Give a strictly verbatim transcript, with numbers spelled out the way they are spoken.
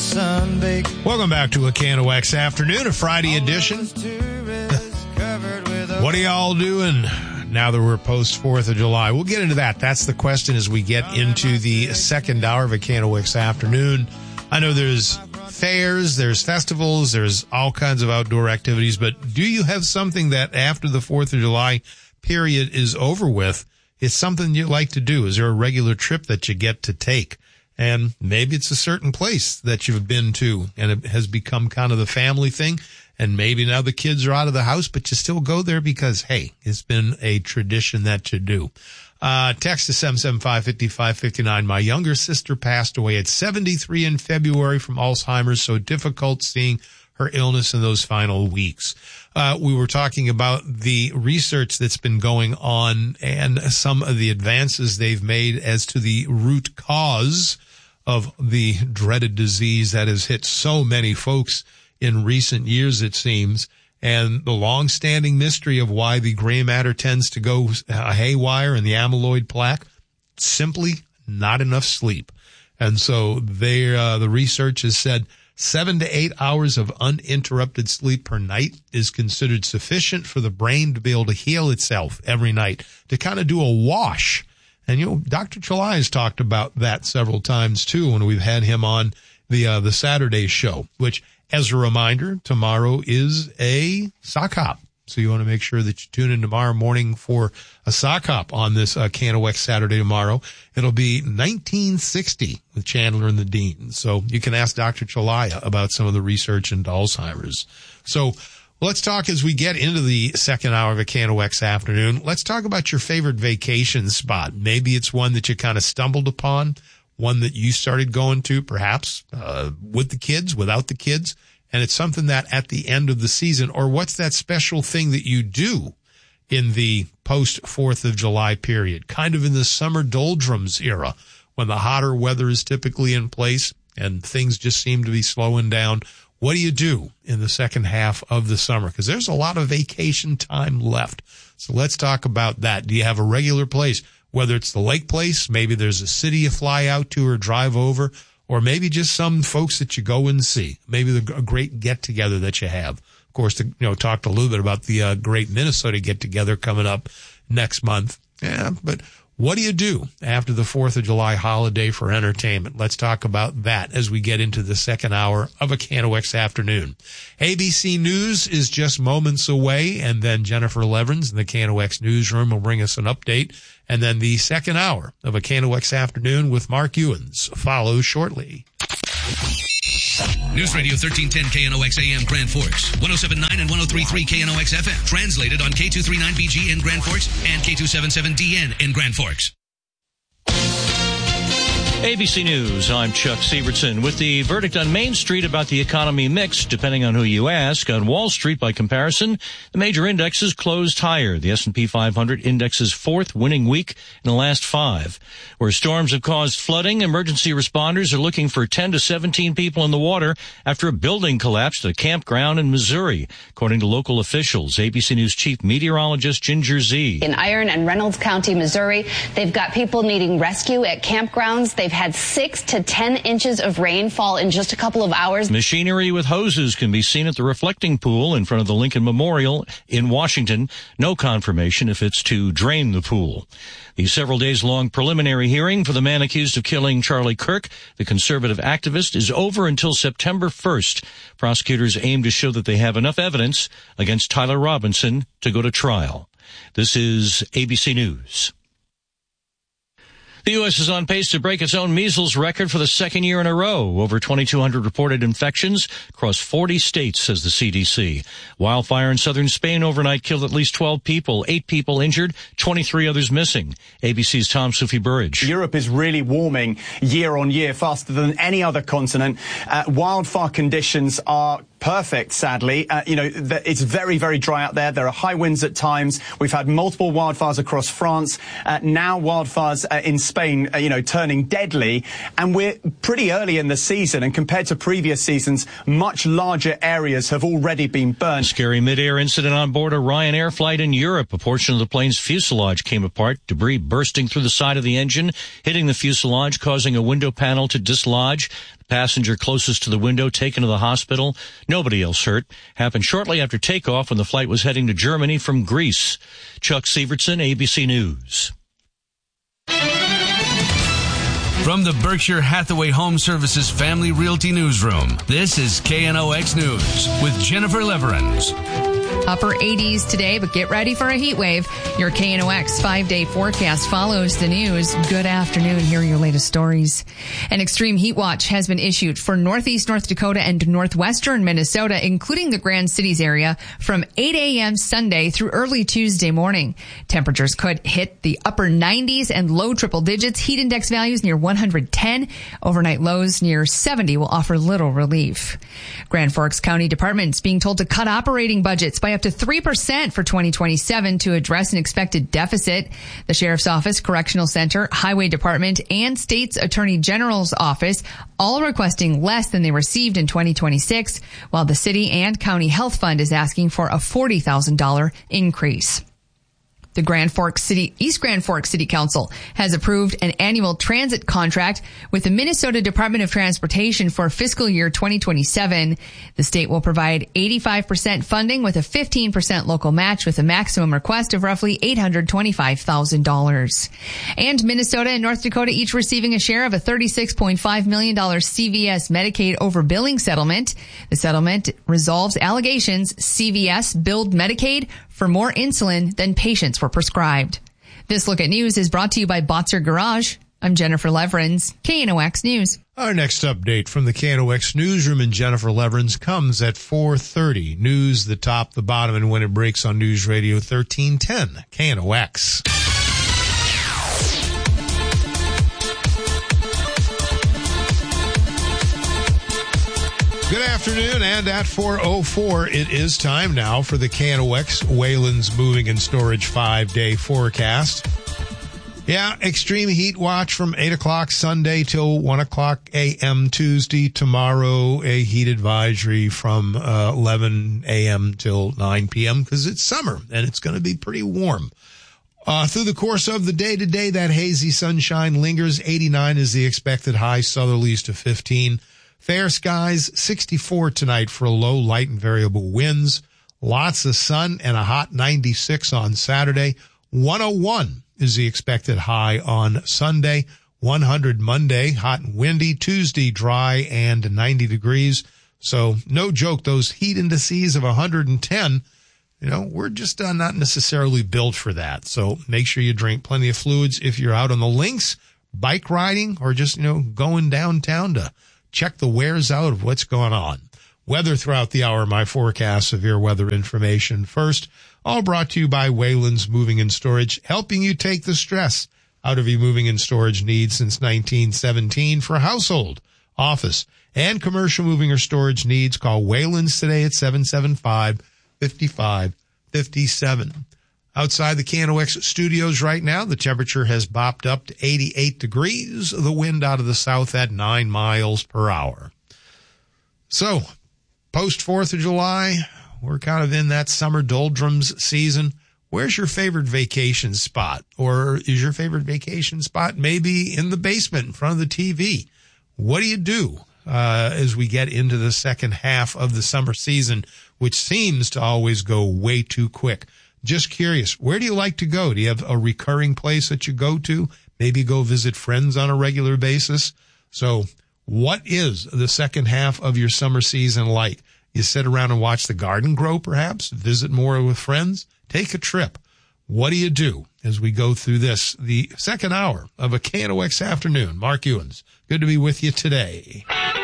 sunbaked. Welcome back to a Can of Wax Afternoon, a Friday edition. What are y'all doing now that we're post fourth of July? We'll get into that. That's the question as we get into the second hour of a Can of Wax Afternoon. I know there's fairs, there's festivals, there's all kinds of outdoor activities, but do you have something that after the fourth of July period is over with, it's something you like to do? Is there a regular trip that you get to take? And maybe it's a certain place that you've been to and it has become kind of the family thing. And maybe now the kids are out of the house, but you still go there because, hey, it's been a tradition that you do. Uh, text to seven seven five, five five five nine. My younger sister passed away at seventy-three in February from Alzheimer's, so difficult seeing her illness in those final weeks. Uh, we were talking about the research that's been going on and some of the advances they've made as to the root cause of the dreaded disease that has hit so many folks in recent years, it seems, and the long-standing mystery of why the gray matter tends to go uh, haywire and the amyloid plaque, simply not enough sleep. And so they, uh, the research has said seven to eight hours of uninterrupted sleep per night is considered sufficient for the brain to be able to heal itself every night, to kind of do a wash. And, you know, Doctor Chalai has talked about that several times, too, when we've had him on the uh, the Saturday show, which, as a reminder, tomorrow is a sock hop. So you want to make sure that you tune in tomorrow morning for a sock hop on this uh, Can of Wax Saturday tomorrow. It'll be nineteen sixty with Chandler and the Dean. So you can ask Doctor Chalaya about some of the research into Alzheimer's. So let's talk as we get into the second hour of a Can of Wax Afternoon. Let's talk about your favorite vacation spot. Maybe it's one that you kind of stumbled upon, one that you started going to, perhaps uh, with the kids, without the kids, and it's something that at the end of the season, or what's that special thing that you do in the post-fourth of July period, kind of in the summer doldrums era, when the hotter weather is typically in place and things just seem to be slowing down. What do you do in the second half of the summer? Because there's a lot of vacation time left. So let's talk about that. Do you have a regular place? Whether it's the lake place, maybe there's a city you fly out to or drive over, or maybe just some folks that you go and see. Maybe the a great get-together that you have. Of course, to, you know, talked a little bit about the uh, great Minnesota get-together coming up next month. Yeah, but what do you do after the fourth of July holiday for entertainment? Let's talk about that as we get into the second hour of a Can of Wax Afternoon. A B C News is just moments away, and then Jennifer Leverins in the Can of Wax newsroom will bring us an update. And then the second hour of a Can of Wax Afternoon with Mark Ewens follows shortly. News Radio thirteen ten K N O X A M Grand Forks, one oh seven point nine and one oh three point three K N O X F M. Translated on K two thirty-nine B G in Grand Forks and K two seventy-seven D N in Grand Forks. A B C News, I'm Chuck Sievertson. With the verdict on Main Street about the economy mixed, depending on who you ask, on Wall Street, by comparison, the major indexes closed higher. The S and P five hundred index's fourth winning week in the last five. Where storms have caused flooding, emergency responders are looking for ten to seventeen people in the water after a building collapsed at a campground in Missouri, according to local officials. A B C News Chief Meteorologist Ginger Z. In Iron and Reynolds County, Missouri, they've got people needing rescue at campgrounds. They've had six to ten inches of rainfall in just a couple of hours. Machinery with hoses can be seen at the reflecting pool in front of the Lincoln Memorial in Washington. No confirmation if it's to drain the pool. The several days long preliminary hearing for the man accused of killing Charlie Kirk, the conservative activist, is over until September first. Prosecutors aim to show that they have enough evidence against Tyler Robinson to go to trial. This is A B C News. The U S is on pace to break its own measles record for the second year in a row. Over twenty-two hundred reported infections across forty states, says the C D C. Wildfire in southern Spain overnight killed at least twelve people, eight people injured, twenty-three others missing. A B C's Tom Sufi Burridge. Europe is really warming year on year, faster than any other continent. Uh, wildfire conditions are perfect, sadly. Uh, you know, th- it's very, very dry out there. There are high winds at times. We've had multiple wildfires across France. Uh, now wildfires uh, in Spain, uh, you know, turning deadly. And we're pretty early in the season. And compared to previous seasons, much larger areas have already been burned. Scary mid-air incident on board a Ryanair flight in Europe. A portion of the plane's fuselage came apart, debris bursting through the side of the engine, hitting the fuselage, causing a window panel to dislodge. The Passenger closest to the window taken to the hospital. Nobody else hurt. Happened shortly after takeoff when the flight was heading to Germany from Greece. Chuck Severson, A B C News. From the Berkshire Hathaway Home Services Family Realty Newsroom, this is K N O X News with Jennifer Leverins. Upper eighties today, but get ready for a heat wave. Your K N O X five-day forecast follows the news. Good afternoon. Here are your latest stories. An extreme heat watch has been issued for northeast North Dakota and northwestern Minnesota, including the Grand Cities area, from eight a.m. Sunday through early Tuesday morning. Temperatures could hit the upper nineties and low triple digits. Heat index values near one hundred ten. Overnight lows near seventy will offer little relief. Grand Forks County Department's being told to cut operating budgets by up to three percent for twenty twenty-seven to address an expected deficit. The Sheriff's Office, Correctional Center, Highway Department, and State's Attorney General's Office all requesting less than they received in twenty twenty-six, while the City and County Health Fund is asking for a forty thousand dollars increase. The Grand Forks City, East Grand Forks City Council has approved an annual transit contract with the Minnesota Department of Transportation for fiscal year twenty twenty-seven. The state will provide eighty-five percent funding with a fifteen percent local match with a maximum request of roughly eight hundred twenty-five thousand dollars. And Minnesota and North Dakota each receiving a share of a thirty-six point five million dollars C V S Medicaid overbilling settlement. The settlement resolves allegations C V S billed Medicaid for more insulin than patients were prescribed. This Look at News is brought to you by Botzer Garage. I'm Jennifer Leverins, K N O X News. Our next update from the K N O X Newsroom and Jennifer Leverins comes at four thirty. News, the top, the bottom, and when it breaks on News Radio thirteen ten, K N O X. Good afternoon, and at four oh four, it is time now for the K N O X Wayland's Moving and Storage five-day forecast. Yeah, extreme heat watch from eight o'clock Sunday till one o'clock a.m. Tuesday. Tomorrow, a heat advisory from uh, eleven a.m. till nine p.m. because it's summer, and it's going to be pretty warm. Uh, through the course of the day today, that hazy sunshine lingers. eighty-nine is the expected high, southerlies to fifteen. Fair skies, sixty-four tonight for a low, light and variable winds. Lots of sun and a hot ninety-six on Saturday. one oh one is the expected high on Sunday. one hundred Monday, hot and windy. Tuesday, dry and ninety degrees. So no joke, those heat indices of one hundred ten, you know, we're just uh, not necessarily built for that. So make sure you drink plenty of fluids if you're out on the links, bike riding, or just, you know, going downtown to check the wares out of what's going on. Weather throughout the hour, my forecast, severe weather information first. All brought to you by Wayland's Moving and Storage, helping you take the stress out of your moving and storage needs since nineteen seventeen for household, office, and commercial moving or storage needs. Call Wayland's today at seven seven five, five five five seven. Outside the K N O X studios right now, the temperature has bopped up to eighty-eight degrees, the wind out of the south at nine miles per hour. So, post fourth of July, we're kind of in that summer doldrums season. Where's your favorite vacation spot? Or is your favorite vacation spot maybe in the basement in front of the T V? What do you do uh, as we get into the second half of the summer season, which seems to always go way too quick? Just curious, where do you like to go? Do you have a recurring place that you go to? Maybe go visit friends on a regular basis? So what is the second half of your summer season like? You sit around and watch the garden grow, perhaps? Visit more with friends? Take a trip. What do you do as we go through this, the second hour of a K N O X afternoon? Mark Ewens, good to be with you today.